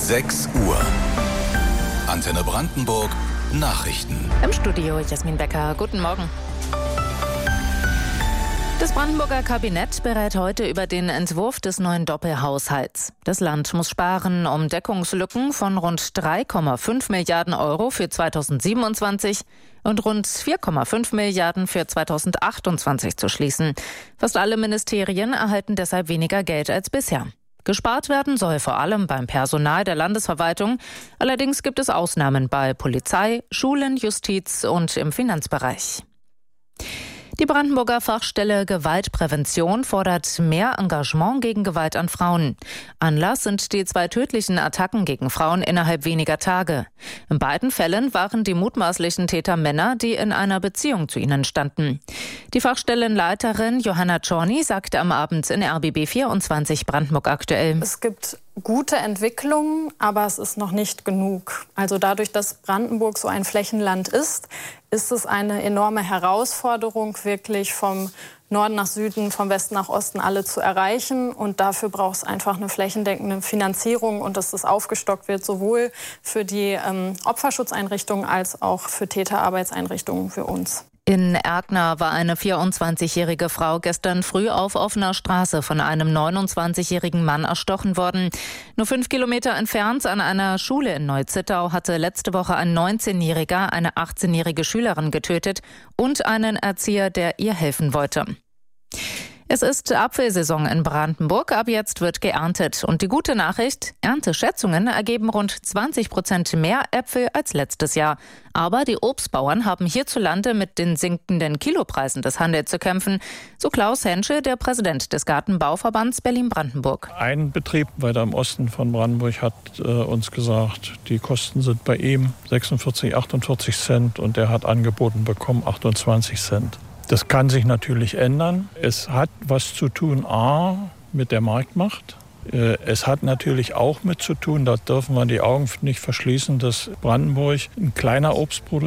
6 Uhr. Antenne Brandenburg Nachrichten. Im Studio Jasmin Becker. Guten Morgen. Das Brandenburger Kabinett berät heute über den Entwurf des neuen Doppelhaushalts. Das Land muss sparen, um Deckungslücken von rund 3,5 Milliarden Euro für 2027 und rund 4,5 Milliarden für 2028 zu schließen. Fast alle Ministerien erhalten deshalb weniger Geld als bisher. Gespart werden soll vor allem beim Personal der Landesverwaltung. Allerdings gibt es Ausnahmen bei Polizei, Schulen, Justiz und im Finanzbereich. Die Brandenburger Fachstelle Gewaltprävention fordert mehr Engagement gegen Gewalt an Frauen. Anlass sind die 2 tödlichen Attacken gegen Frauen innerhalb weniger Tage. In beiden Fällen waren die mutmaßlichen Täter Männer, die in einer Beziehung zu ihnen standen. Die Fachstellenleiterin Johanna Czorny sagte am Abend in RBB 24 Brandenburg aktuell: Es gibt gute Entwicklungen, aber es ist noch nicht genug. Also dadurch, dass Brandenburg so ein Flächenland ist es eine enorme Herausforderung, wirklich vom Norden nach Süden, vom Westen nach Osten alle zu erreichen. Und dafür braucht es einfach eine flächendeckende Finanzierung und dass das aufgestockt wird, sowohl für die Opferschutzeinrichtungen als auch für Täterarbeitseinrichtungen für uns. In Erkner war eine 24-jährige Frau gestern früh auf offener Straße von einem 29-jährigen Mann erstochen worden. Nur 5 Kilometer entfernt an einer Schule in Neuzittau hatte letzte Woche ein 19-Jähriger eine 18-jährige Schülerin getötet und einen Erzieher, der ihr helfen wollte. Es ist Apfelsaison in Brandenburg, ab jetzt wird geerntet. Und die gute Nachricht, Ernteschätzungen ergeben rund 20% mehr Äpfel als letztes Jahr. Aber die Obstbauern haben hierzulande mit den sinkenden Kilopreisen des Handels zu kämpfen. So Klaus Henschel, der Präsident des Gartenbauverbands Berlin-Brandenburg. Ein Betrieb weiter im Osten von Brandenburg hat uns gesagt, die Kosten sind bei ihm 46, 48 Cent und er hat angeboten bekommen 28 Cent. Das kann sich natürlich ändern. Es hat was zu tun, mit der Marktmacht. Es hat natürlich auch mit zu tun, da dürfen wir die Augen nicht verschließen, dass Brandenburg ein kleiner Obstproduzent